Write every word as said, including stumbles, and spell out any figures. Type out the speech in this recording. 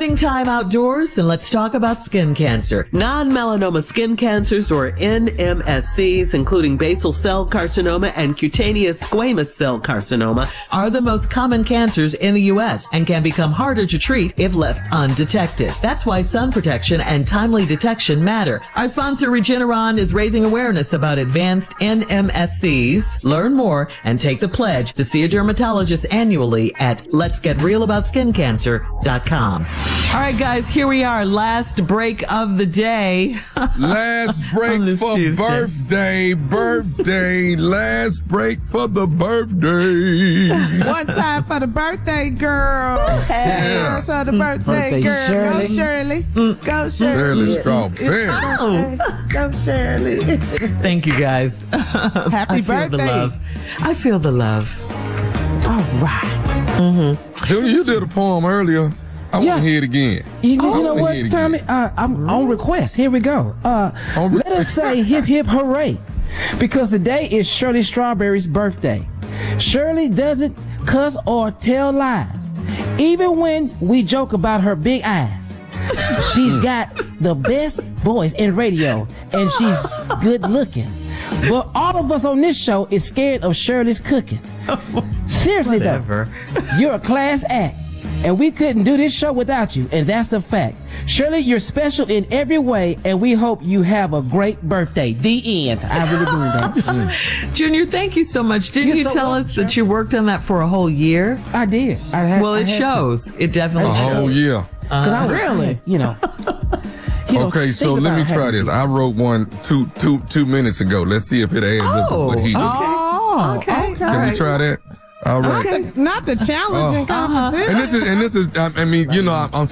Spending time outdoors, and let's talk about skin cancer. Non-melanoma skin cancers, or N M S Cs, including basal cell carcinoma and cutaneous squamous cell carcinoma, are the most common cancers in the U S and can become harder to treat if left undetected. That's why sun protection and timely detection matter. Our sponsor, Regeneron, is raising awareness about advanced N M S Cs. Learn more and take the pledge to see a dermatologist annually at lets get real about skin cancer dot com. All right, guys, here we are. Last break of the day. Last break for Tuesday. birthday, birthday, last break for the birthday. One time for the birthday girl. Yeah. For the birthday, Birthday girl. Shirley. Go Shirley. Go Shirley. Shirley Strawberry. Oh, Go Shirley. thank you, guys. Happy I feel birthday. the love. I feel the love. All right. Dude, you did a poem earlier. I Yeah. want to hear it again. You, you I know wanna what, hear it Tommy? again. Uh, I'm on request. Here we go. Uh, On let us say hip hip hooray, because today is Shirley Strawberry's birthday. Shirley doesn't cuss or tell lies, even when we joke about her big eyes. She's got the best voice in radio, and she's good looking. But all of us on this show is scared of Shirley's cooking. Seriously Whatever. though, you're a class act, and we couldn't do this show without you, and that's a fact. Shirley, you're special in every way, and we hope you have a great birthday. The end. I really believe that. Mm. Junior, thank you so much. Didn't You're you so tell welcome, us that you worked on that for a whole year? I did. I had, Well, I it had shows. It definitely A shows. whole year. Because I really, you know. you know, Okay, so things let me about try having- this. I wrote one two, two, two minutes ago. Let's see if it adds up with what he did. Oh, Okay. okay. Can we try that? All right. Not the, not the challenging Uh, competition. And this is, and this is, I I mean, you know, I'm, I'm